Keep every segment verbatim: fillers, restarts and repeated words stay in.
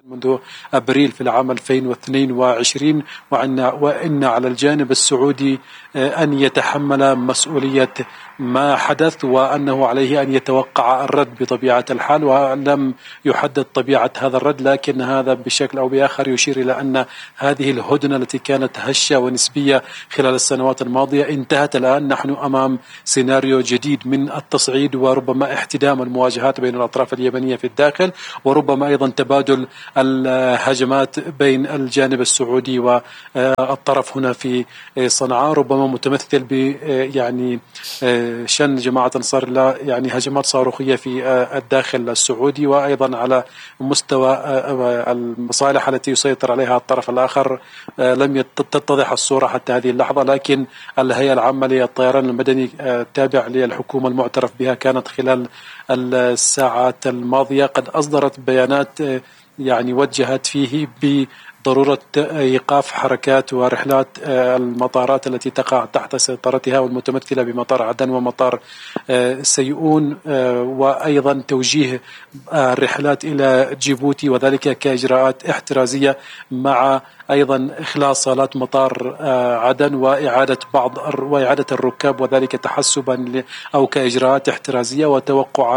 منذ أبريل في العام ألفين واثنين وعشرين، وإن, وإن على الجانب السعودي أن يتحمل مسؤولية ما حدث، وأنه عليه أن يتوقع الرد بطبيعة الحال، ولم يحدد طبيعة هذا الرد، لكن هذا بشكل أو بآخر يشير إلى أن هذه الهدنة التي كانت هشة ونسبية خلال السنوات الماضية انتهت. الآن نحن أمام سيناريو جديد من التصعيد، وربما احتدام المواجهات بين الأطراف اليمنية في الداخل، وربما أيضا تبادل الهجمات بين الجانب السعودي والطرف هنا في صنعاء، ربما متمثل ب يعني شن جماعة أنصار الله يعني هجمات صاروخية في الداخل السعودي، وأيضا على مستوى المصالح التي يسيطر عليها الطرف الآخر. لم تتضح الصورة حتى هذه اللحظة، لكن الهيئة العامة للطيران المدني التابع للحكومة المعترف بها كانت خلال الساعات الماضية قد أصدرت بيانات يعني وجهت فيه بضرورة إيقاف حركات ورحلات المطارات التي تقع تحت سيطرتها، والمتمثلة بمطار عدن ومطار سيئون، وأيضا توجيه الرحلات إلى جيبوتي، وذلك كإجراءات احترازية، مع أيضا إخلاص صالات مطار عدن وإعادة بعض وإعادة الركاب، وذلك تحسبا أو كإجراءات احترازية وتوقعا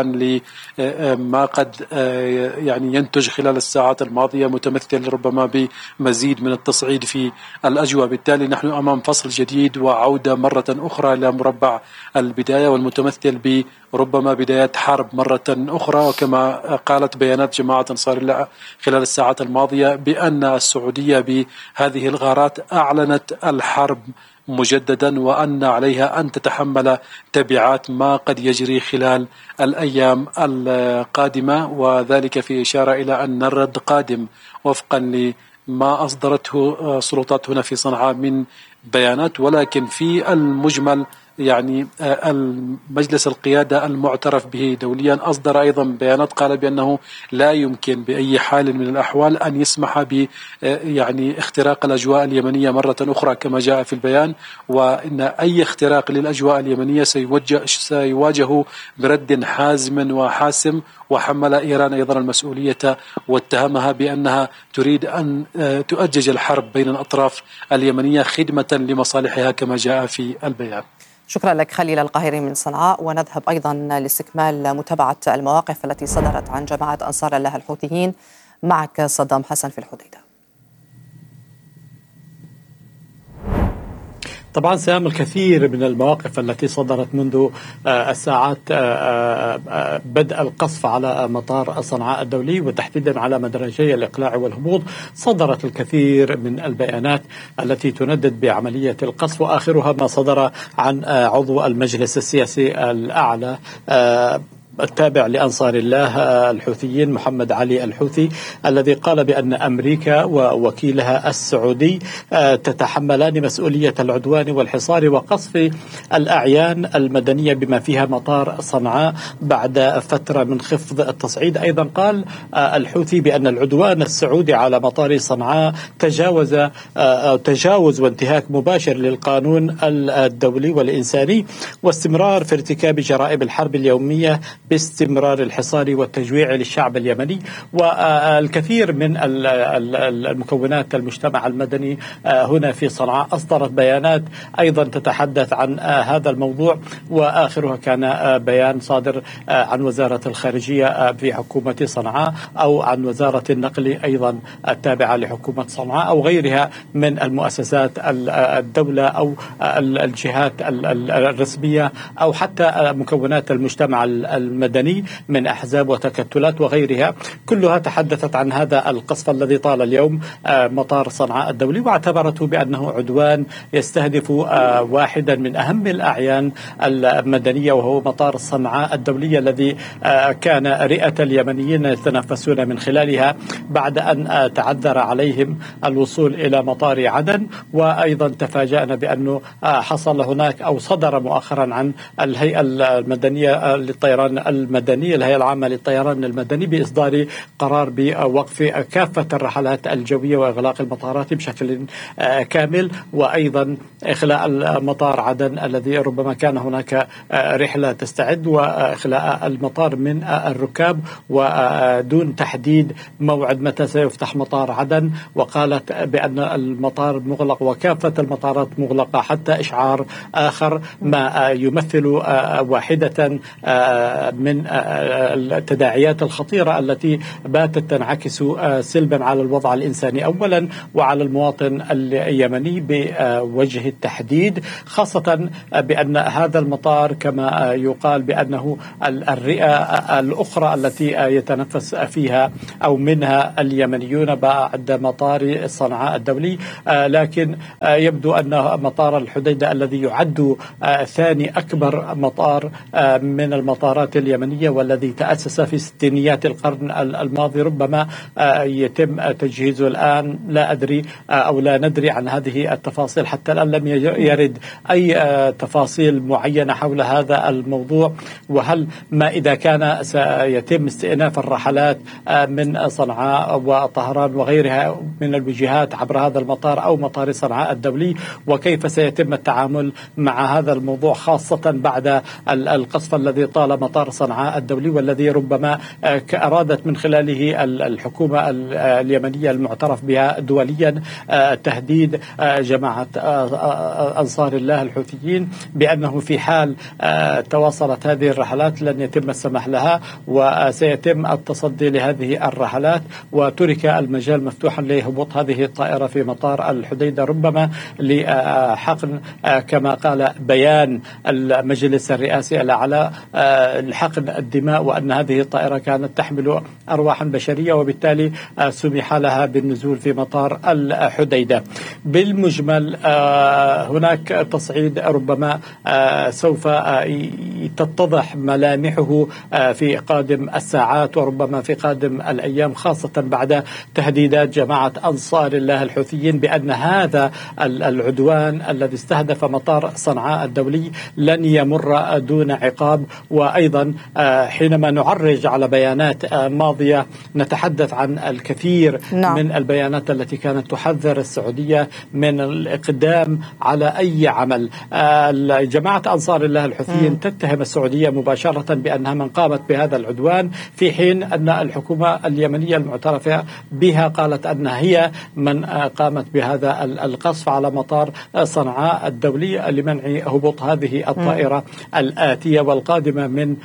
لما قد يعني ينتج خلال الساعات الماضية، متمثل ربما بمزيد من التصعيد في الأجواء. بالتالي نحن أمام فصل جديد وعودة مرة أخرى إلى مربع البداية، والمتمثل ب ربما بداية حرب مرة أخرى. وكما قالت بيانات جماعة أنصار الله خلال الساعات الماضية بأن السعودية بهذه الغارات أعلنت الحرب مجددا، وأن عليها أن تتحمل تبعات ما قد يجري خلال الأيام القادمة، وذلك في إشارة إلى أن الرد قادم وفقا لما أصدرته سلطات هنا في صنعاء من بيانات. ولكن في المجمل يعني المجلس القيادة المعترف به دوليا أصدر أيضا بيانات قال بأنه لا يمكن بأي حال من الأحوال أن يسمح ب يعني اختراق الأجواء اليمنية مرة أخرى كما جاء في البيان، وإن أي اختراق للأجواء اليمنية سيواجه برد حازم وحاسم. وحمل إيران أيضا المسؤولية واتهمها بأنها تريد أن تؤجج الحرب بين الأطراف اليمنية خدمة لمصالحها كما جاء في البيان. شكرا لك خليل القاهري من صنعاء. ونذهب أيضا لاستكمال متابعة المواقف التي صدرت عن جماعة أنصار الله الحوثيين. معك صدام حسن في الحديدة. طبعا سام، الكثير من المواقف التي صدرت منذ الساعات بدء القصف على مطار صنعاء الدولي، وتحديدا على مدرجي الإقلاع والهبوط، صدرت الكثير من البيانات التي تندد بعملية القصف، وآخرها ما صدر عن عضو المجلس السياسي الأعلى التابع لأنصار الله الحوثيين محمد علي الحوثي، الذي قال بأن أمريكا ووكيلها السعودي تتحملان مسؤولية العدوان والحصار وقصف الأعيان المدنية بما فيها مطار صنعاء بعد فترة من خفض التصعيد. أيضا قال الحوثي بأن العدوان السعودي على مطار صنعاء تجاوز تجاوز وانتهاك مباشر للقانون الدولي والإنساني، واستمرار في ارتكاب جرائم الحرب اليومية باستمرار الحصار والتجويع للشعب اليمني. والكثير من المكونات المجتمع المدني هنا في صنعاء أصدرت بيانات أيضا تتحدث عن هذا الموضوع، وآخرها كان بيان صادر عن وزارة الخارجية في حكومة صنعاء، أو عن وزارة النقل أيضا التابعة لحكومة صنعاء، أو غيرها من المؤسسات الدولة أو الجهات الرسمية، أو حتى مكونات المجتمع المدني من أحزاب وتكتلات وغيرها، كلها تحدثت عن هذا القصف الذي طال اليوم مطار صنعاء الدولي، واعتبرته بأنه عدوان يستهدف واحدا من أهم الأعيان المدنية، وهو مطار صنعاء الدولي الذي كان رئة اليمنيين يتنافسون من خلالها بعد أن تعذر عليهم الوصول إلى مطار عدن. وأيضا تفاجأنا بأنه حصل هناك أو صدر مؤخرا عن الهيئة المدنية للطيران المدني الهيئة العامة للطيران المدني بإصدار قرار بوقف كافة الرحلات الجوية وإغلاق المطارات بشكل كامل، وأيضا إخلاء المطار عدن الذي ربما كان هناك رحلة تستعد، وإخلاء المطار من الركاب ودون تحديد موعد متى سيفتح مطار عدن. وقالت بأن المطار مغلق وكافة المطارات مغلقة حتى إشعار آخر، ما يمثل واحدة من التداعيات الخطيرة التي باتت تنعكس سلبا على الوضع الإنساني أولا وعلى المواطن اليمني بوجه التحديد، خاصة بأن هذا المطار كما يقال بأنه الرئة الأخرى التي يتنفس فيها أو منها اليمنيون بعد مطار صنعاء الدولي. لكن يبدو أن مطار الحديدة الذي يعد ثاني أكبر مطار من المطارات اليمنية والذي تأسس في ستينيات القرن الماضي ربما يتم تجهيزه الآن. لا أدري أو لا ندري عن هذه التفاصيل، حتى الآن لم يرد أي تفاصيل معينة حول هذا الموضوع، وهل ما إذا كان سيتم استئناف الرحلات من صنعاء وطهران وغيرها من الوجهات عبر هذا المطار أو مطار صنعاء الدولي، وكيف سيتم التعامل مع هذا الموضوع خاصة بعد القصف الذي طال مطار صنعاء الدولي والذي ربما أرادت من خلاله الحكومة اليمنية المعترف بها دوليا تهديد جماعة أنصار الله الحوثيين بأنه في حال تواصلت هذه الرحلات لن يتم السماح لها وسيتم التصدي لهذه الرحلات، وترك المجال مفتوحا لهبوط هذه الطائرة في مطار الحديدة ربما لحقن كما قال بيان المجلس الرئاسي الأعلى لحقن الدماء، وأن هذه الطائرة كانت تحمل أرواحا بشرية وبالتالي سمح لها بالنزول في مطار الحديدة. بالمجمل هناك تصعيد ربما سوف تتضح ملامحه في قادم الساعات وربما في قادم الأيام، خاصة بعد تهديدات جماعة أنصار الله الحوثيين بأن هذا العدوان الذي استهدف مطار صنعاء الدولي لن يمر دون عقاب. وأيضا حينما نعرج على بيانات ماضية نتحدث عن الكثير نعم. من البيانات التي كانت تحذر السعودية من الإقدام على أي عمل. جماعة أنصار الله الحوثيين تتهم السعودية مباشرة بأنها من قامت بهذا العدوان، في حين أن الحكومة اليمنية المعترفة بها قالت أنها هي من قامت بهذا القصف على مطار صنعاء الدولي لمنع هبوط هذه الطائرة الآتية والقادمة من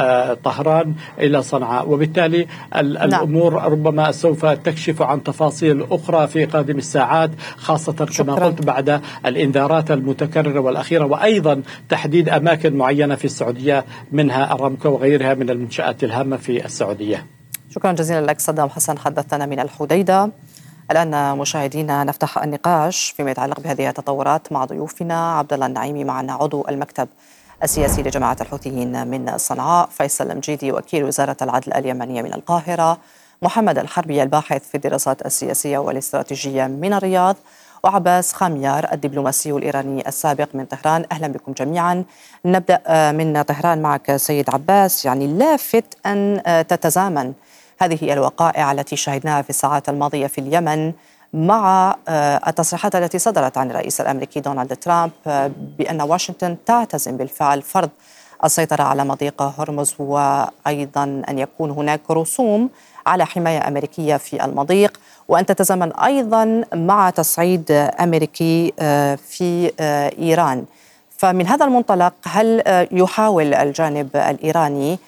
طهران إلى صنعاء. وبالتالي الأمور ربما سوف تكشف عن تفاصيل أخرى في قادم الساعات، خاصة كما قلت بعد الإنذارات المتكررة والأخيرة، وأيضا تحديد أماكن معينة في السعودية منها أرامكو وغيرها من المنشآت الهامة في السعودية. شكرا جزيلا لك صدام حسن، حدثنا من الحديدة. الآن مشاهدينا نفتح النقاش فيما يتعلق بهذه التطورات مع ضيوفنا. عبد الله النعيمي معنا عضو المكتب السياسي لجماعة الحوثيين من صنعاء، فيصل المجيدي وكيل وزارة العدل اليمنية من القاهرة، محمد الحربي الباحث في الدراسات السياسية والاستراتيجية من الرياض، وعباس خاميار الدبلوماسي الإيراني السابق من طهران. أهلا بكم جميعا. نبدأ من طهران معك سيد عباس. يعني لافت أن تتزامن هذه الوقائع التي شاهدناها في الساعات الماضية في اليمن مع التصريحات التي صدرت عن الرئيس الأمريكي دونالد ترامب بأن واشنطن تعتزم بالفعل فرض السيطرة على مضيق هرمز، وأيضا أن يكون هناك رسوم على حماية أمريكية في المضيق، وأن تتزامن أيضا مع تصعيد أمريكي في إيران. فمن هذا المنطلق هل يحاول الجانب الإيراني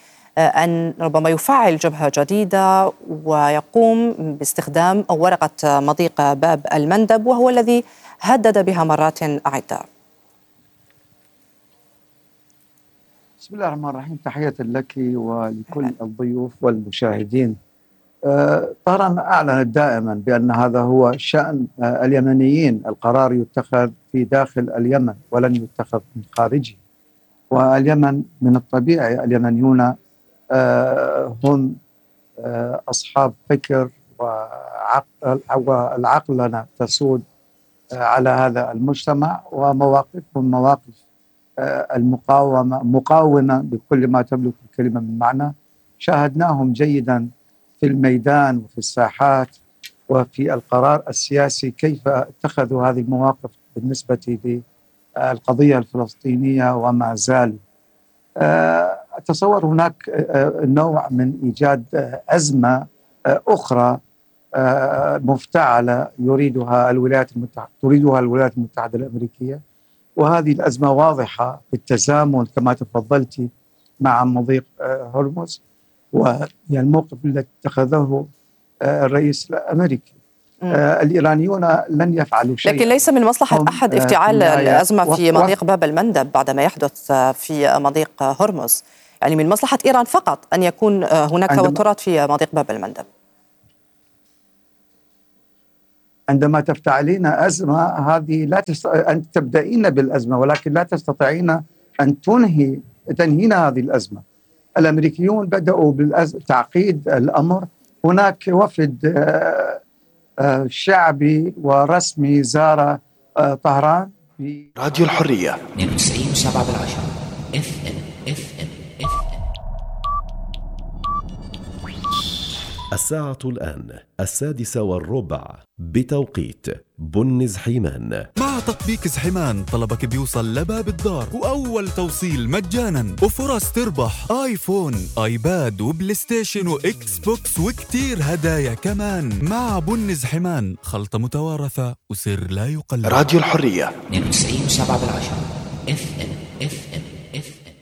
أن ربما يفعل جبهة جديدة ويقوم باستخدام أو ورقة مضيق باب المندب وهو الذي هدد بها مرات عدة؟ بسم الله الرحمن الرحيم. تحية لك ولكل الضيوف والمشاهدين. طهران أعلنت دائما بأن هذا هو شأن اليمنيين، القرار يتخذ في داخل اليمن ولن يتخذ من خارجه، واليمن من الطبيعي اليمنيون هم أصحاب فكر وعقل، والعقلنة تسود على هذا المجتمع، ومواقفهم مواقف المقاومة مقاومة بكل ما تملك الكلمة من معنى. شاهدناهم جيدا في الميدان وفي الساحات وفي القرار السياسي كيف اتخذوا هذه المواقف بالنسبة للقضية الفلسطينية وما زال. أتصور هناك نوع من إيجاد أزمة أخرى مفتعلة يريدها الولايات المتحدة تريدها الولايات المتحدة الأمريكية، وهذه الأزمة واضحة بالتزامن كما تفضلت مع مضيق هرمز والموقف الذي اتخذه الرئيس الأمريكي. آه الإيرانيون لن يفعلوا شيء، لكن ليس من مصلحة أحد افتعال آه الأزمة في مضيق باب المندب بعدما يحدث في مضيق هرمز. يعني من مصلحة إيران فقط أن يكون هناك توترات في مضيق باب المندب. عندما تفتعلين أزمة هذه لا تست... أنت تبدأين بالأزمة ولكن لا تستطيعين أن تنهي تنهين هذه الأزمة. الأمريكيون بدأوا بالتعقيد الأمر. هناك وفد آه آه شعبي ورسمي زار آه طهران. راديو الحرية اثنين وتسعين وسبعة بالعشرة اف ام اف ام اف ام. الساعة الآن السادسة والربع بتوقيت بن زحيمان. مع تطبيق زحيمان طلبك بيوصل لباب الدار وأول توصيل مجانا وفرص تربح آيفون آيباد وبلاي ستيشن وإكس بوكس وكتير هدايا كمان. مع بن زحيمان خلطة متوارثة وسر لا يقل. راديو الحرية اثنين وتسعين وسبعة بالعشرة اف ام اف ام اف ام.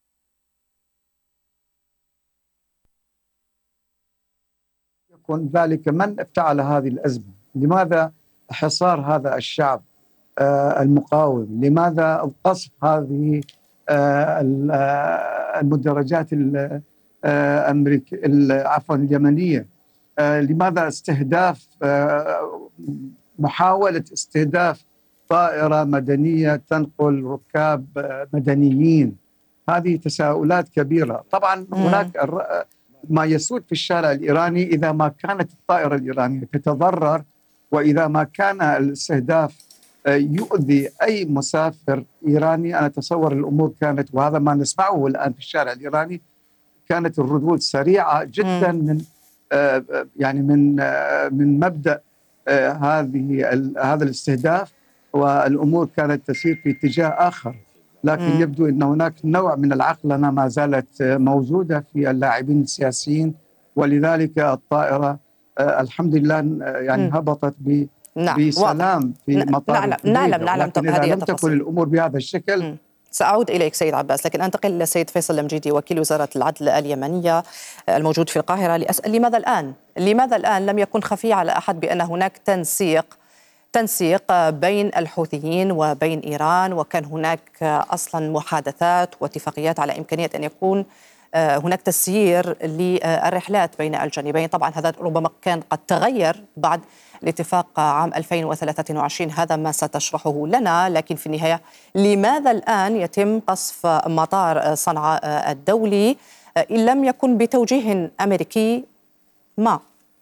يكون ذلك من افتعل هذه الأزمة؟ لماذا حصار هذا الشعب آه المقاوم؟ لماذا القصف هذه آه المدرجات الأمريكية عفوا اليمنية؟ آه لماذا استهداف آه محاولة استهداف طائرة مدنية تنقل ركاب آه مدنيين؟ هذه تساؤلات كبيرة. طبعا هناك ما يسود في الشارع الإيراني إذا ما كانت الطائرة الإيرانية تتضرر وإذا ما كان الاستهداف يؤذي أي مسافر إيراني، أنا أتصور الأمور كانت، وهذا ما نسمعه الآن في الشارع الإيراني، كانت الردود سريعة جدا من يعني من من مبدأ هذه هذا الاستهداف، والأمور كانت تسير في اتجاه آخر. لكن م. يبدو أن هناك نوع من العقلنة ما زالت موجودة في اللاعبين السياسيين، ولذلك الطائرة آه الحمد لله يعني م. هبطت ب نعم. بسلام في مطار نعلم نعلم نعلم لكن إذا لم تكن الأمور بهذا الشكل. م. سأعود إليك سيد عباس، لكن أنتقل إلى السيد فيصل المجيدي وكيل وزارة العدل اليمنية الموجود في القاهرة لأسأل لماذا الآن؟ لماذا الآن لم يكن خفي على أحد بأن هناك تنسيق تنسيق بين الحوثيين وبين إيران، وكان هناك أصلا محادثات واتفاقيات على إمكانية أن يكون هناك تسيير للرحلات بين الجانبين؟ طبعا هذا ربما كان قد تغير بعد الاتفاق عام ألفين وثلاثة وعشرين، هذا ما ستشرحه لنا. لكن في النهاية لماذا الآن يتم قصف مطار صنعاء الدولي إن لم يكن بتوجيه أمريكي ما؟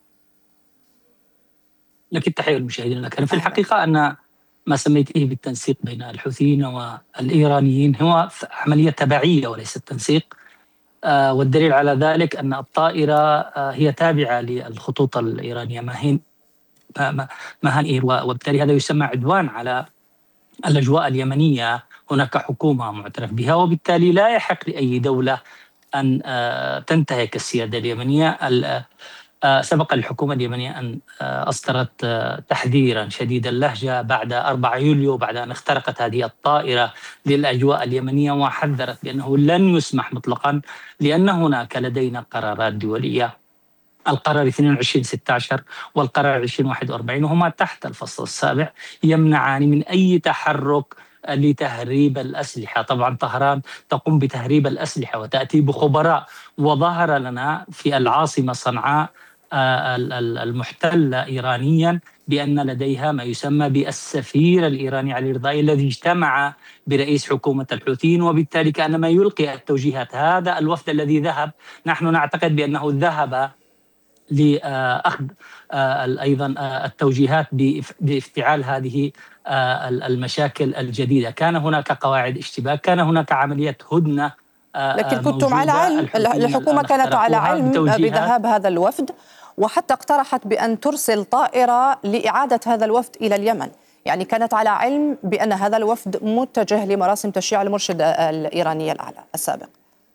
لك التحية المشاهدين لك. في الحقيقة أن ما سميته بالتنسيق بين الحوثيين والإيرانيين هو عملية تبعية وليس تنسيق، آه والدليل على ذلك أن الطائرة آه هي تابعة للخطوط الإيرانية ماهين ماهان إير، وبالتالي هذا يسمى عدوان على الأجواء اليمنية. هناك حكومة معترف بها، وبالتالي لا يحق لأي دولة أن آه تنتهك السيادة اليمنية. سبق الحكومة اليمنية أن أصدرت تحذيرا شديد اللهجة بعد أربعة يوليو بعد أن اخترقت هذه الطائرة للأجواء اليمنية، وحذرت بأنه لن يسمح مطلقا، لأن هناك لدينا قرارات دولية، القرار اثنين وعشرين ستة عشر والقرار عشرين واحد وأربعين، وهما تحت الفصل السابع يمنعان من أي تحرك لتهريب الأسلحة. طبعا طهران تقوم بتهريب الأسلحة وتأتي بخبراء، وظهر لنا في العاصمة صنعاء المحتلة إيرانيا بأن لديها ما يسمى بالسفير الإيراني علي الرضائي الذي اجتمع برئيس حكومة الحوثيين، وبالتالي كأنما يلقي التوجيهات. هذا الوفد الذي ذهب نحن نعتقد بأنه ذهب لأخذ أيضا التوجيهات بافتعال هذه المشاكل الجديدة. كان هناك قواعد اشتباك، كان هناك عملية هدنة، لكن كنتم على علم، الحكومة كانت على علم بذهاب هذا الوفد، وحتى اقترحت بأن ترسل طائرة لإعادة هذا الوفد إلى اليمن. يعني كانت على علم بأن هذا الوفد متجه لمراسم تشييع المرشد الإيراني الأعلى السابق.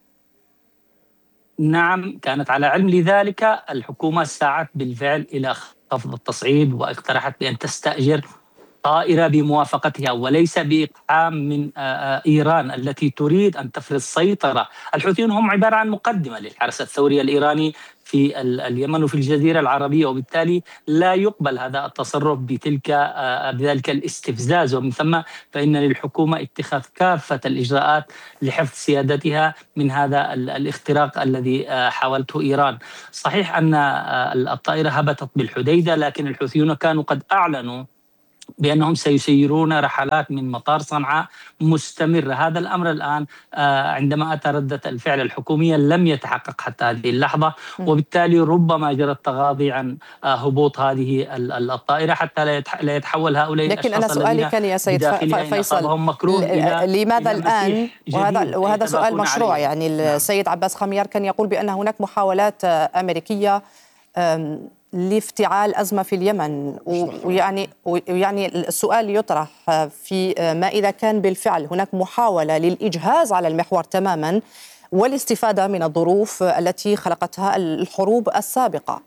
نعم كانت على علم، لذلك الحكومة سعت بالفعل إلى خفض التصعيد واقترحت بأن تستأجر طائرة بموافقتها وليس بإقحام من إيران التي تريد أن تفرض سيطرة. الحوثيون هم عبارة عن مقدمة للحرس الثوري الإيراني في اليمن وفي الجزيرة العربية، وبالتالي لا يقبل هذا التصرف بتلك بذلك الاستفزاز، ومن ثم فإن للحكومة اتخاذ كافة الإجراءات لحفظ سيادتها من هذا الاختراق الذي حاولته إيران. صحيح أن الطائرة هبطت بالحديدة، لكن الحوثيون كانوا قد أعلنوا بأنهم سيسيرون رحلات من مطار صنعاء مستمرة. هذا الأمر الآن عندما أتى ردة الفعل الحكومية لم يتحقق حتى هذه اللحظة، وبالتالي ربما جرى التغاضي عن هبوط هذه الطائرة حتى لا يتحول هؤلاء لكن أنا سؤالي كان يا سيد فيصل، لماذا الآن؟ وهذا وهذا سؤال مشروع عليه. يعني السيد عباس خميار كان يقول بأن هناك محاولات أمريكية لافتعال أزمة في اليمن، ويعني ويعني السؤال يطرح في ما إذا كان بالفعل هناك محاولة للإجهاز على المحور تماما والاستفادة من الظروف التي خلقتها الحروب السابقة.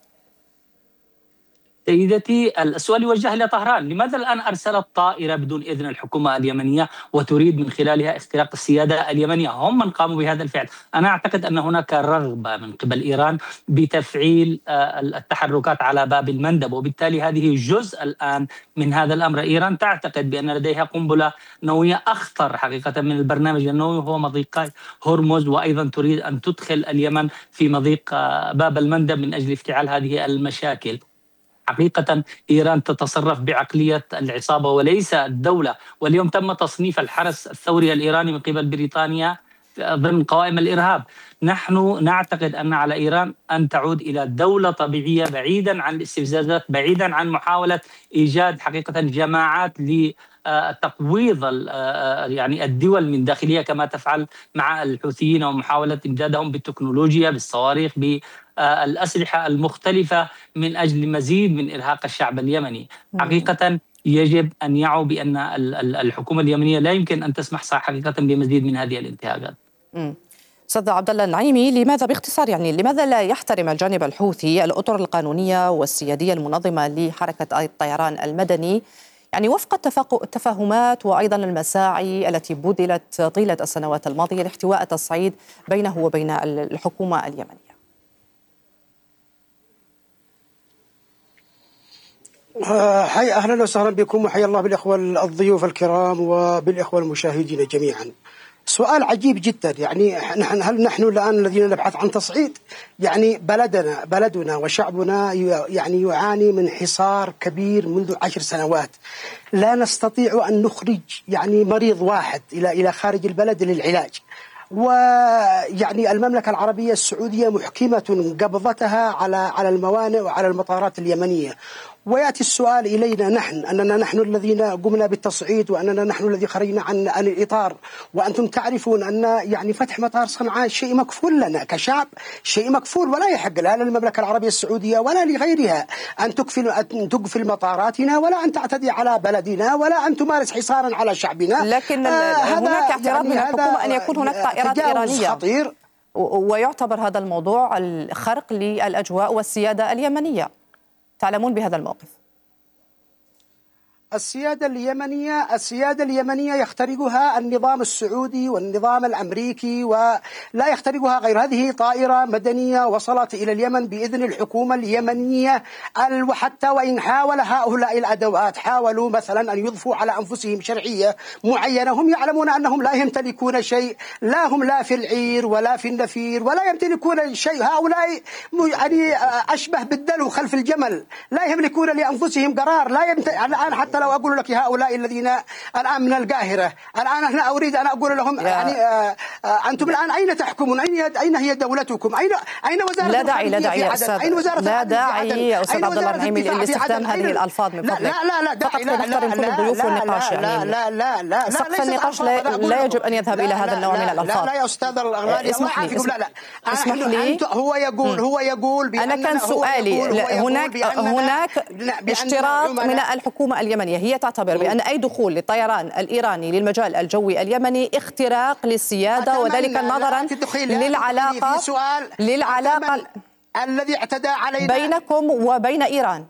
سيدتي، السؤال يوجه إلى طهران، لماذا الآن أرسلت طائرة بدون إذن الحكومة اليمنية وتريد من خلالها اختراق السيادة اليمنية؟ هم من قاموا بهذا الفعل. أنا أعتقد أن هناك رغبة من قبل إيران بتفعيل التحركات على باب المندب، وبالتالي هذه جزء الآن من هذا الأمر. إيران تعتقد بأن لديها قنبلة نووية أخطر حقيقة من البرنامج النووي، وهو مضيق هرمز، وأيضا تريد أن تدخل اليمن في مضيق باب المندب من أجل افتعال هذه المشاكل. حقيقة إيران تتصرف بعقلية العصابة وليس الدولة، واليوم تم تصنيف الحرس الثوري الإيراني من قبل بريطانيا ضمن قوائم الإرهاب. نحن نعتقد أن على إيران أن تعود إلى دولة طبيعية بعيدا عن الاستفزازات، بعيدا عن محاولة إيجاد حقيقة جماعات لتقويض يعني الدول من داخلها كما تفعل مع الحوثيين، ومحاولة إمدادهم بالتكنولوجيا بالصواريخ بالأسلحة المختلفة من أجل مزيد من إرهاق الشعب اليمني. حقيقة يجب أن يعوا بأن الحكومة اليمنية لا يمكن أن تسمح حقيقة بمزيد من هذه الانتهاكات. أستاذ عبد الله النعيمي، لماذا باختصار يعني لماذا لا يحترم الجانب الحوثي الأطر القانونية والسيادية المنظمة لحركة الطيران المدني، يعني وفق التفاهمات وأيضا المساعي التي بذلت طيلة السنوات الماضية لاحتواء التصعيد بينه وبين الحكومة اليمنية؟ حي أهلا وسهلا بكم، وحيا الله بالإخوة الضيوف الكرام وبالإخوة المشاهدين جميعا. سؤال عجيب جدا، يعني نحن هل نحن الآن الذين نبحث عن تصعيد؟ يعني بلدنا بلدنا وشعبنا يعني يعاني من حصار كبير منذ عشر سنوات، لا نستطيع أن نخرج يعني مريض واحد إلى إلى خارج البلد للعلاج. ويعني المملكة العربية السعودية محكمة قبضتها على على الموانئ وعلى المطارات اليمنية. ويأتي السؤال إلينا نحن أننا نحن الذين قمنا بالتصعيد، وأننا نحن الذي خرجنا عن عن الإطار، وأنتم تعرفون أن يعني فتح مطار صنعاء شيء مكفول لنا كشعب، شيء مكفول، ولا يحق لا للمملكة العربية السعودية ولا لغيرها أن تقفل أن تقفل مطاراتنا، ولا أن تعتدي على بلدنا، ولا أن تمارس حصارا على شعبنا. لكن آه هناك اعتراض يعني من الحكومة أن يكون هناك طائرات إيرانية خطير، ويعتبر هذا الموضوع الخرق للأجواء والسيادة اليمنية. تعلمون بهذا الموقف؟ السيادة اليمنية السيادة اليمنية يخترقها النظام السعودي والنظام الأمريكي، ولا يخترقها غير هذه طائرة مدنية وصلت إلى اليمن بإذن الحكومة اليمنية. وحتى وإن حاول هؤلاء الأدوات حاولوا مثلا أن يضفوا على أنفسهم شرعية معينة، هم يعلمون أنهم لا يمتلكون شيء، لا هم لا في العير ولا في النفير ولا يمتلكون شيء. هؤلاء يعني أشبه بالدلو خلف الجمل، لا يملكون لأنفسهم قرار، لا يمت... الآن حتى حتى لو أقول لك هؤلاء الذين الآن من القاهرة، الآن أنا أريد أن أقول لهم يعني آه آه أنتم الآن أين تحكمون؟ أين أين هي دولتكم؟ أين أين وزارة لا داعي لا داعي يا أستاذ أين وزارة لا داعي يا أستاذ عبد الله النعيمي لاستخدام هذه الألفاظ من فضلك. لا لا لا فقط لنحترم كل الضيوف والنقاش. لا لا لا لا سقف النقاش لا يجب أن يذهب إلى هذا النوع من الألفاظ. لا لا يا أستاذ الغالي، اسمح لي لا لا اسمح لي. هو يقول هو يقول أنا كان سؤالي هناك هناك اشتراط من الحكومة اليمنية، هي تعتبر بأن أي دخول للطيران الإيراني للمجال الجوي اليمني اختراق للسيادة، وذلك نظرا للعلاقة للعلاقة الذي اعتدى علينا بينكم وبين إيران.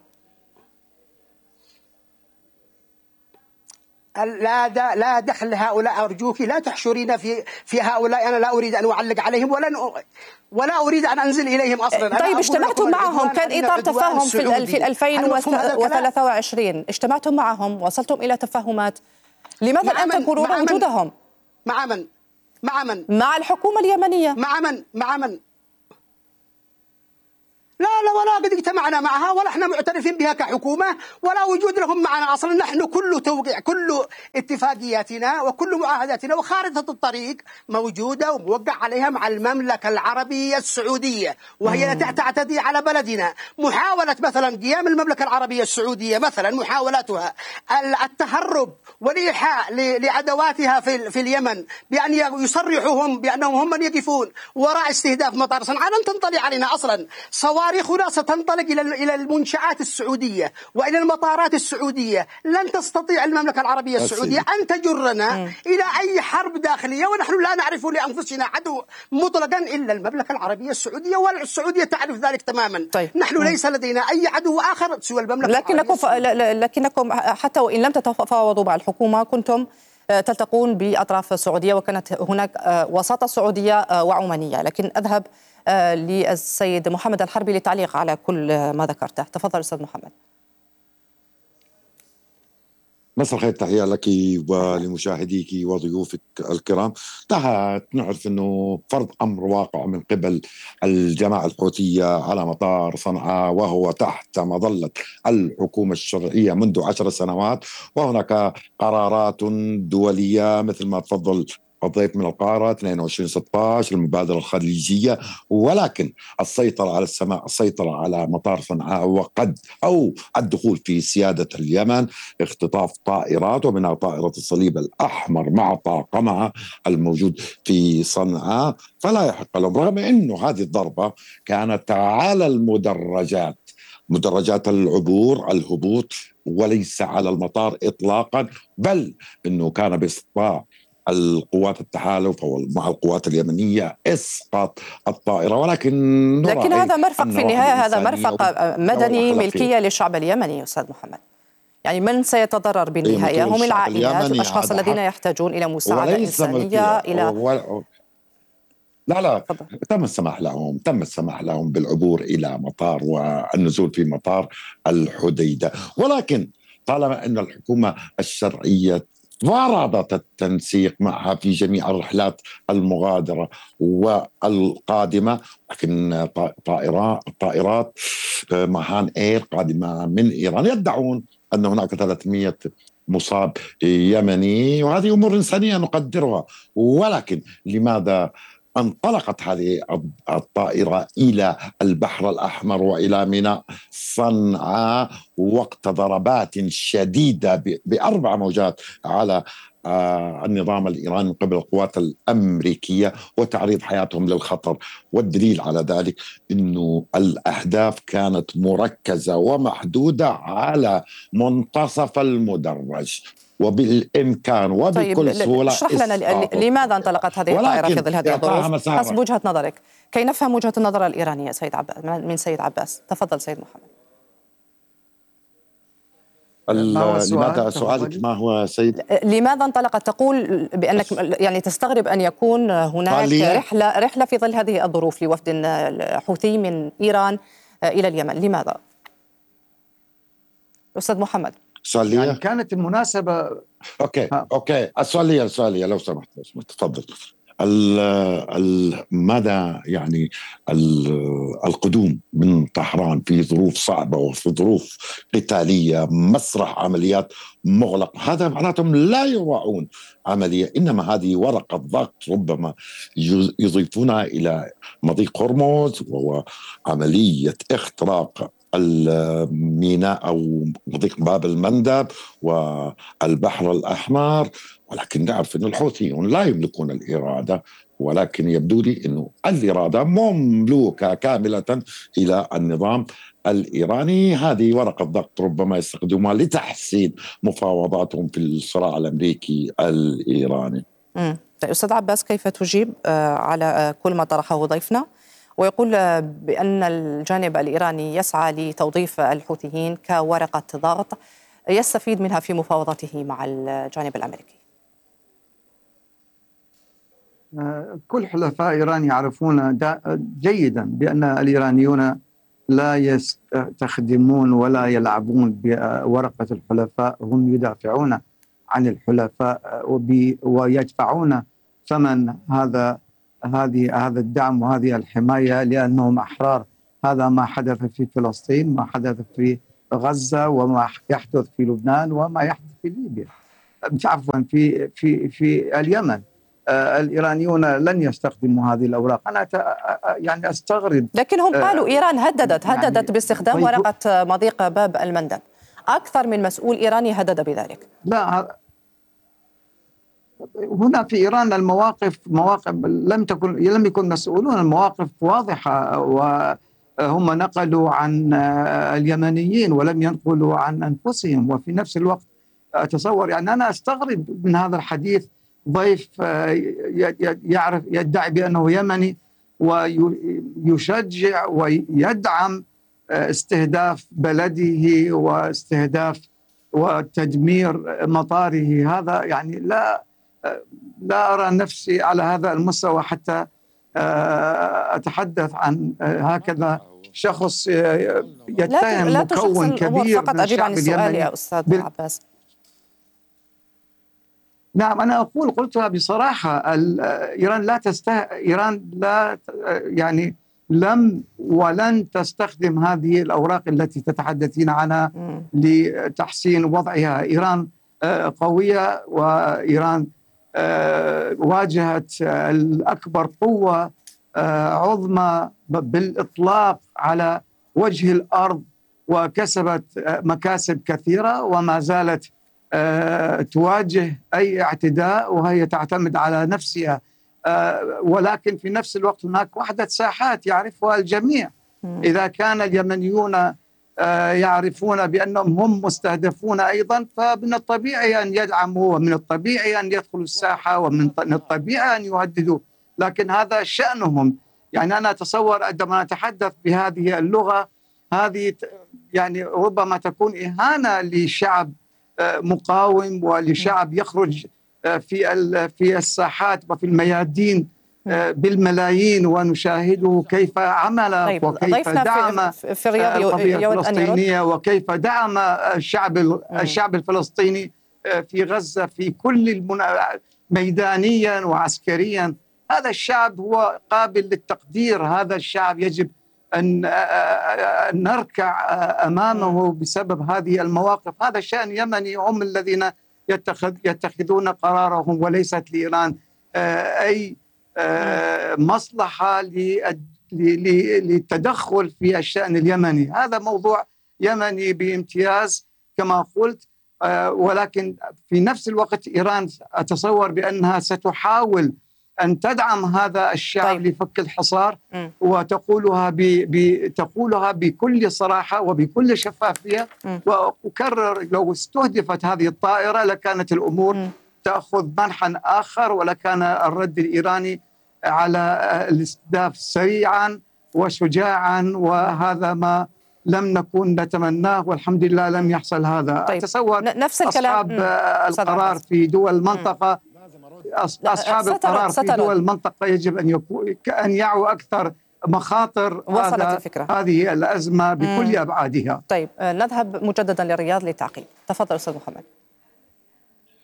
لا لا دخل هؤلاء، أرجوك لا تحشرين في في هؤلاء، أنا لا أريد أن أعلق عليهم ولا ولا أريد أن أنزل إليهم أصلا. طيب اجتمعتم معهم، كان إطار تفاهم في في ألفين وثلاثة وعشرين، اجتمعتم معهم، وصلتم إلى تفاهمات، لماذا الآن تنكرون وجودهم؟ مع من؟ مع من؟ مع الحكومة اليمنية. مع من؟ مع من؟ لا لا ولا قد اجتمعنا معها ولا احنا معترفين بها كحكومة ولا وجود لهم معنا اصلا. نحن كل توقيع كل اتفاقياتنا وكل معاهداتنا وخارطة الطريق موجودة وموقع عليها مع المملكة العربية السعودية، وهي لا تعتدي على بلدنا. محاولة مثلا قيام المملكة العربية السعودية مثلا محاولاتها التهرب والإيحاء لعدواتها في في اليمن بأن يصرحوهم بأنهم هم من يقفون وراء استهداف مطار صنعاء لن تنطلي علينا اصلا. صواريخنا ستنطلق إلى إلى المنشآت السعودية وإلى المطارات السعودية. لن تستطيع المملكة العربية السعودية أن تجرنا م. إلى أي حرب داخلية، ونحن لا نعرف لأنفسنا عدو مطلقا إلا المملكة العربية السعودية، والسعودية تعرف ذلك تماما. طيب. نحن م. ليس لدينا أي عدو آخر سوى المملكة لكنكم ف... لكنكم حتى وإن لم تتفاوضوا مع الحكومة كنتم تلتقون بأطراف السعودية، وكانت هناك وساطة سعودية وعمانية. لكن أذهب للسيد محمد الحربي للتعليق على كل ما ذكرته. تفضل أستاذ محمد. مساء الخير، تحية لك ولمشاهديك وضيوفك الكرام. نعرف أنه فرض أمر واقع من قبل الجماعة الحوثية على مطار صنعاء وهو تحت مظلة الحكومة الشرعية منذ عشر سنوات، وهناك قرارات دولية مثل ما تفضل الضيف من القاهرة اثنين وعشرين ستة عشر المبادرة الخليجية، ولكن السيطرة على السماء، السيطرة على مطار صنعاء وقد أو الدخول في سيادة اليمن، اختطاف طائرات ومنها طائرة الصليب الأحمر مع طاقمها الموجود في صنعاء، فلا يحق لهم رغم أنه هذه الضربة كانت على المدرجات، مدرجات العبور الهبوط، وليس على المطار إطلاقا، بل أنه كان باستطاع القوات التحالف أو مع القوات اليمنية اسقاط الطائرة. ولكن لكن هذا مرفق في النهاية، هذا مرفق مدني ملكية للشعب اليمني أستاذ محمد. يعني من سيتضرر بالنهاية هم العائلات والأشخاص الذين يحتاجون إلى مساعدة إنسانية إلى و... لا لا طبعا. تم السماح لهم تم السماح لهم بالعبور إلى مطار والنزول في مطار الحديدة، ولكن طالما أن الحكومة الشرعية فرضت التنسيق معها في جميع الرحلات المغادرة والقادمة، لكن طائرات طائرات مهان اير قادمة من إيران يدعون أن هناك ثلاثمئة مصاب يمني، وهذه أمور إنسانية نقدرها، ولكن لماذا انطلقت هذه الطائرة إلى البحر الأحمر وإلى ميناء صنعاء وقت ضربات شديدة بأربع موجات على النظام الإيراني من قبل القوات الأمريكية وتعريض حياتهم للخطر؟ والدليل على ذلك أنه الأهداف كانت مركزة ومحدودة على منتصف المدرج، وبالإمكان وبكل طيب سهولة. اشرح لنا لماذا انطلقت هذه الطائرة في ظل هذه الظروف حسب وجهة نظرك، كي نفهم وجهة النظر الإيرانية سيد عباس من سيد عباس. تفضل سيد محمد. لماذا سؤالك ما هو سيد؟ لماذا انطلقت؟ تقول بأنك يعني تستغرب أن يكون هناك رحلة رحلة في ظل هذه الظروف لوفد حوثي من إيران إلى اليمن، لماذا؟ أستاذ محمد. سؤالية؟ يعني كانت المناسبة أوكي ها. أوكي السؤالية السؤالية لو سمحت تفضل. ماذا يعني القدوم من طهران في ظروف صعبة وفي ظروف قتالية، مسرح عمليات مغلق، هذا معناتهم لا يراعون عملية، إنما هذه ورقة ضغط ربما يضيفونها إلى مضيق هرمز وهو عملية اختراق الميناء أو مضيق باب المندب والبحر الأحمر. ولكن نعرف أن الحوثيون لا يملكون الإرادة، ولكن يبدو لي أنه الإرادة مملوكة كاملة إلى النظام الإيراني. هذه ورقة ضغط ربما يستخدمها لتحسين مفاوضاتهم في الصراع الأمريكي الإيراني. طيب أستاذ عباس، كيف تجيب على كل ما طرحه ضيفنا؟ ويقول بأن الجانب الإيراني يسعى لتوظيف الحوثيين كورقة ضغط يستفيد منها في مفاوضاته مع الجانب الأمريكي. كل حلفاء إيران يعرفون جيدا بأن الإيرانيون لا يستخدمون ولا يلعبون بورقة الحلفاء، هم يدافعون عن الحلفاء ويدفعون ثمن هذا هذه هذا الدعم وهذه الحماية لأنهم أحرار. هذا ما حدث في فلسطين، ما حدث في غزة، وما يحدث في لبنان، وما يحدث في ليبيا، عفوا في في في اليمن. آه الإيرانيون لن يستخدموا هذه الأوراق. أنا يعني أستغرب، لكنهم قالوا آه إيران هددت هددت يعني باستخدام ورقة مضيق باب المندب. أكثر من مسؤول إيراني هدد بذلك. لا، هنا في إيران المواقف مواقف لم تكن لم يكن مسؤولون، المواقف واضحة، وهم نقلوا عن اليمنيين ولم ينقلوا عن أنفسهم. وفي نفس الوقت أتصور، يعني أنا أستغرب من هذا الحديث، ضيف يعرف يدعي بأنه يمني ويشجع ويدعم استهداف بلده واستهداف وتدمير مطاره. هذا يعني لا لا أرى نفسي على هذا المستوى حتى أتحدث عن هكذا شخص يتهم لا مكون كبير فقط أجيب عن السؤال يا أستاذ بال... عباس. نعم، أنا أقول قلتها بصراحة، إيران لا تسته... إيران لا يعني لم ولن تستخدم هذه الأوراق التي تتحدثين عنها م. لتحسين وضعها. إيران قوية، وإيران واجهت الأكبر قوة عظمى بالإطلاق على وجه الأرض، وكسبت مكاسب كثيرة، وما زالت تواجه أي اعتداء وهي تعتمد على نفسها. ولكن في نفس الوقت هناك وحدة ساحات يعرفها الجميع. إذا كان اليمنيون يعرفون بأنهم هم مستهدفون أيضا، فمن الطبيعي أن يدعموا، ومن الطبيعي أن يدخلوا الساحة، ومن الطبيعي أن يهددوا، لكن هذا شأنهم. يعني أنا أتصور عندما نتحدث بهذه اللغة، هذه يعني ربما تكون إهانة لشعب مقاوم ولشعب يخرج في في الساحات وفي الميادين بالملايين، ونشاهده كيف عمل طيب وكيف دعم في, في القضية الفلسطينية، وكيف دعم الشعب الشعب الفلسطيني في غزة في كل المنا... ميدانيا وعسكريا. هذا الشعب هو قابل للتقدير، هذا الشعب يجب أن نركع أمامه بسبب هذه المواقف. هذا شأن يمني، هم الذين يتخذ يتخذون قرارهم، وليست لإيران أي مصلحة للتدخل في الشأن اليمني. هذا موضوع يمني بامتياز كما قلت، ولكن في نفس الوقت إيران أتصور بأنها ستحاول أن تدعم هذا الشعب طيب. لفك الحصار، م. وتقولها ب... ب... تقولها بكل صراحة وبكل شفافية. م. وأكرر، لو استهدفت هذه الطائرة لكانت الأمور م. تأخذ منحا آخر، ولكان الرد الإيراني على الاستهداف سريعا وشجاعا، وهذا ما لم نكن نتمناه، والحمد لله لم يحصل هذا. طيب. أتصور نفس الكلام أصحاب القرار في دول المنطقة م. أصحاب ستر القرار ستر. في دول المنطقة يجب أن يكون أن يعوا أكثر مخاطر هذا هذه الأزمة بكل مم. أبعادها. طيب نذهب مجددا للرياض للتعقيب. تفضل أستاذ محمد.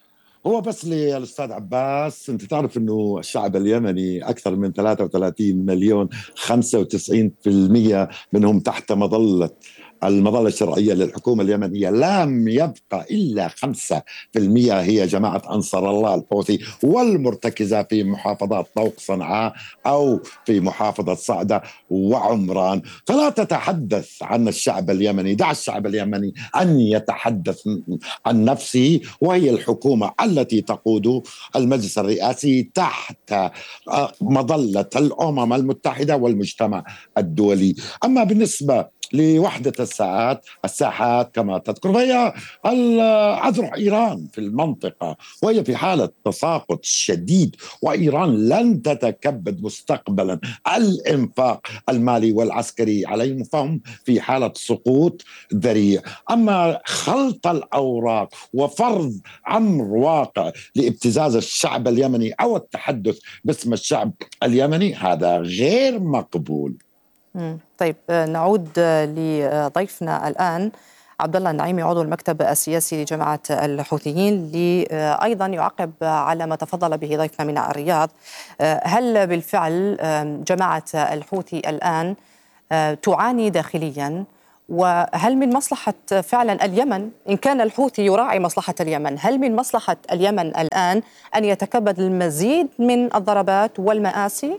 هو بس للأستاذ عباس، أنت تعرف أنه الشعب اليمني أكثر من ثلاثة وثلاثين مليون، خمسة وتسعين بالمئة منهم تحت مظلة المظلة الشرعية للحكومة اليمنية. لم يبقى إلا خمسة بالمئة هي جماعة أنصار الله الحوثي والمرتكزة في محافظات طوق صنعاء أو في محافظة صعدة وعمران. فلا تتحدث عن الشعب اليمني، دع الشعب اليمني أن يتحدث عن نفسه، وهي الحكومة التي تقود المجلس الرئاسي تحت مظلة الأمم المتحدة والمجتمع الدولي. أما بالنسبة لوحدة الساعات الساحات كما تذكر، فهي أذرع إيران في المنطقة، وهي في حالة تساقط شديد، وإيران لن تتكبد مستقبلا الإنفاق المالي والعسكري عليهم، فهم في حالة سقوط ذريع. أما خلط الأوراق وفرض أمر واقع لابتزاز الشعب اليمني أو التحدث باسم الشعب اليمني، هذا غير مقبول. طيب نعود لضيفنا الآن عبد الله النعيمي، عضو المكتب السياسي لجماعة الحوثيين، اللي أيضا يعقب على ما تفضل به ضيفنا من الرياض. هل بالفعل جماعة الحوثي الآن تعاني داخليا؟ وهل من مصلحة فعلا اليمن، إن كان الحوثي يراعي مصلحة اليمن، هل من مصلحة اليمن الآن أن يتكبد المزيد من الضربات والمآسي؟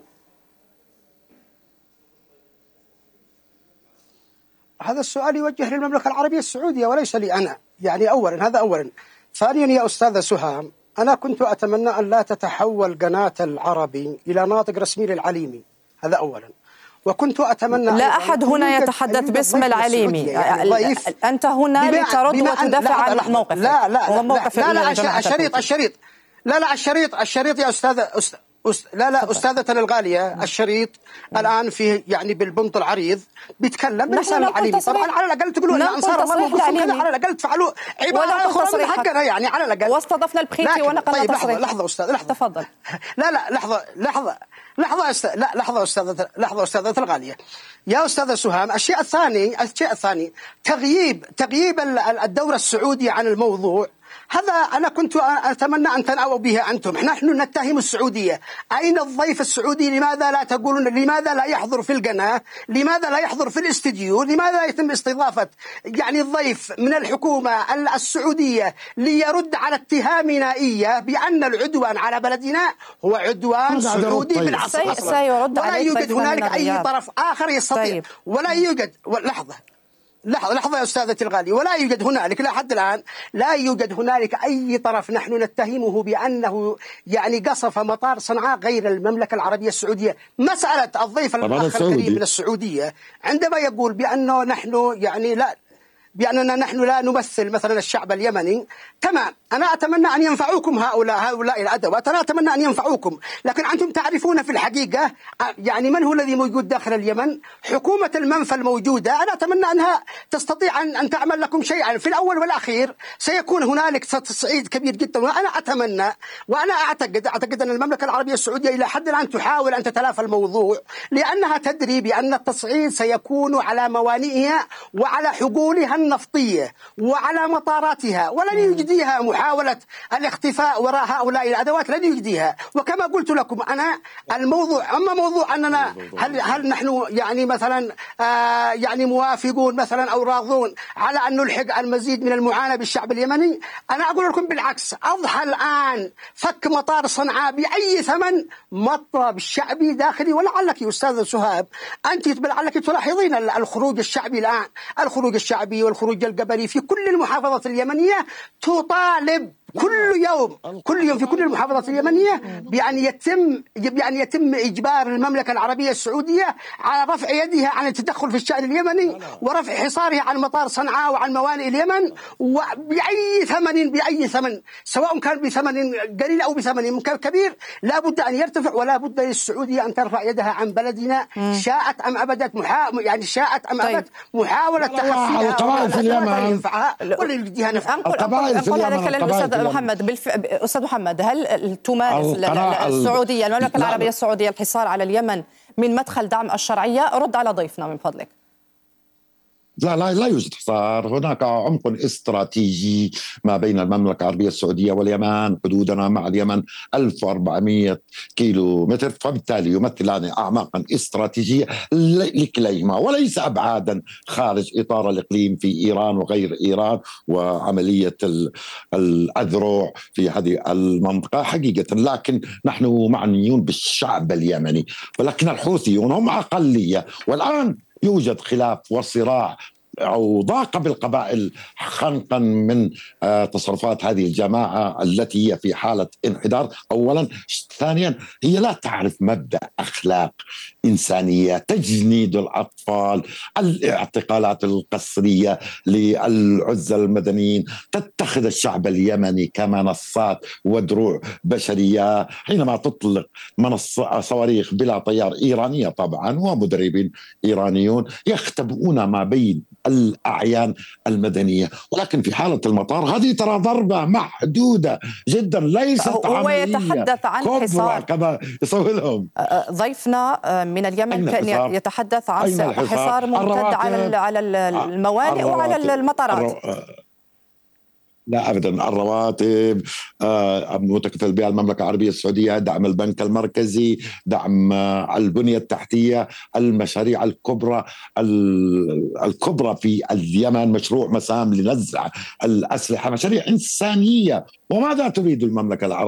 هذا السؤال يوجه للمملكة العربية السعودية وليس لي أنا، يعني أولا هذا أولا. ثانيا يا أستاذة سهام، أنا كنت أتمنى أن لا تتحول قناة العربي إلى ناطق رسمي للعليمي، هذا أولا. وكنت أتمنى لا أحد هنا يتحدث باسم العليمي، يعني أنت هنا لترد وتدافع عن موقفك. لا لا لا لا الشريط الشريط لا لا الشريط الشريط يا أستاذة أست... لا لا أستاذتنا الغالية، الشريط الآن فيه يعني بالبنط العريض بيتكلم بلسان العليمي. طبعا على الأقل تقولوا أن أنصار الله موقفهم كذا، على الأقل تفعلوا عبارة أخرى من حقنا، يعني على الأقل. واستضفنا البخيتي ونقلنا طيب تصريح. لحظة لحظة أستاذ لحظة تفضل. لا لا لحظة لحظة لحظة أستاذ لا لحظة أستاذة لحظة أستاذتنا الغالية يا أستاذة سهام. الشيء الثاني الشيء الثاني تغييب تغييب الدور السعودي عن الموضوع، هذا أنا كنت أتمنى أن تنأوا به أنتم. نحن نتهم السعودية، أين الضيف السعودي؟ لماذا لا تقولون لماذا لا يحضر في القناة؟ لماذا لا يحضر في الاستديو؟ لماذا يتم استضافة يعني الضيف من الحكومة السعودية ليرد على اتهامنا إياه بأن العدوان على بلدنا هو عدوان سعودي بالعصر أصلا، ولا يوجد هنالك أي طرف آخر يستطيع، ولا يوجد لحظة لحظة لحظة يا أستاذتي الغالية، ولا يوجد هنالك لحد الآن لا يوجد هنالك أي طرف نحن نتهمه بأنه يعني قصف مطار صنعاء غير المملكة العربية السعودية. مسألة الضيف الأخ الكريم من السعودية عندما يقول بأنه نحن يعني لا بأننا نحن لا نمثل مثلا الشعب اليمني، تمام، أنا أتمنى أن ينفعوكم هؤلاء هؤلاء الأدوات، أنا أتمنى أن ينفعوكم، لكن أنتم تعرفون في الحقيقة يعني من هو الذي موجود داخل اليمن؟ حكومة المنفى الموجودة. أنا أتمنى أنها تستطيع أن, أن تعمل لكم شيئا. في الأول والأخير سيكون هنالك تصعيد كبير جدا، وأنا أتمنى وأنا أعتقد أعتقد أن المملكة العربية السعودية إلى حد الآن تحاول أن تتلافى الموضوع، لأنها تدري بأن التصعيد سيكون على موانئها وعلى حقولها النفطية وعلى مطاراتها، ولن يجديها محاولة الاختفاء وراء هؤلاء الأدوات، لن يجديها. وكما قلت لكم أنا الموضوع أما موضوع أننا هل هل نحن يعني مثلا آه يعني موافقون مثلا أو راضون على أن نلحق المزيد من المعاناة بالشعب اليمني، أنا أقول لكم بالعكس، أضحى الآن فك مطار صنعاء بأي ثمن مطلب شعبي داخلي. ولعلك يا أستاذ سهاب أنت لعلك تلاحظين الخروج الشعبي الآن، الخروج الشعبي والخروج القبلي في كل المحافظات اليمنية تطالب كل يوم كل يوم في كل المحافظات اليمنية بأن يتم بأن يتم إجبار المملكة العربية السعودية على رفع يدها عن التدخل في الشأن اليمني ورفع حصارها عن مطار صنعاء وعن موانئ اليمن، وبأي ثمن بأي ثمن، سواء كان بثمن قليل أو بثمن كبير، لا بد أن يرتفع، ولا بد للسعودية أن ترفع يدها عن بلدنا شاءت أم أبدت محا... يعني شاءت أم أبدت محاولة تخفيها القبائل في اليمن ولا يديها نفع. القبائل في اليمن محمد بالف... أستاذ محمد، هل تمارس السعودية المملكة العربية السعودية الحصار على اليمن من مدخل دعم الشرعية؟ رد على ضيفنا من فضلك. لا لا لا يوجد حصار، هناك عمق استراتيجي ما بين المملكة العربية السعودية واليمن. حدودنا مع اليمن ألف وأربعمائة كيلو متر، فبالتالي يمثلان أعماقا استراتيجية لكليهما وليس أبعادا خارج إطار الإقليم في إيران وغير إيران وعملية الأذرع في هذه المنطقة حقيقة. لكن نحن معنيون بالشعب اليمني، ولكن الحوثيون هم أقلية، والآن يوجد خلاف وصراع أو ضاق بالقبائل خنقا من تصرفات هذه الجماعة التي هي في حالة انحدار أولا. ثانيا هي لا تعرف مبدأ أخلاق إنسانية، تجنيد الأطفال، الاعتقالات القسرية للعزل المدنيين، تتخذ الشعب اليمني كمنصات ودروع بشرية حينما تطلق منصة صواريخ بلا طيار إيرانية طبعا ومدربين إيرانيون يختبئون ما بين الأعيان المدنية. ولكن في حالة المطار هذه ترى ضربة محدودة جدا، ليست هو عملية يتحدث عن حصار كما يسوي لهم ضيفنا من اليمن، كان يتحدث عن حصار ممتد على على الموانئ وعلى المطارات. لا أبدا، الرواتب متكفل بها المملكة العربية السعودية، دعم البنك المركزي، دعم البنية التحتية، المشاريع الكبرى الكبرى في اليمن، مشروع مسام لنزع الأسلحة، مشاريع إنسانية. وماذا تريد المملكة العربية